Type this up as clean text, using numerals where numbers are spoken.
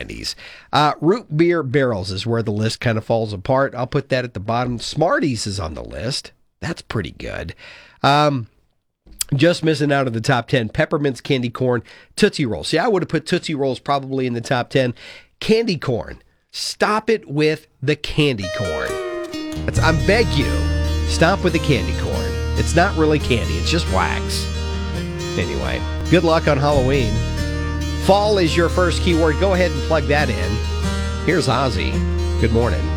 candies. Root beer barrels is where the list kind of falls apart. I'll put that at the bottom. Smarties is on the list. That's pretty good. Just missing out of the top 10, peppermints, candy corn, Tootsie Rolls. See, I would have put Tootsie Rolls probably in the top 10. Candy corn. Stop it with the candy corn. I beg you, stop with the candy corn. It's not really candy. It's just wax. Anyway, good luck on Halloween. Fall is your first keyword. Go ahead and plug that in. Here's Ozzy. Good morning.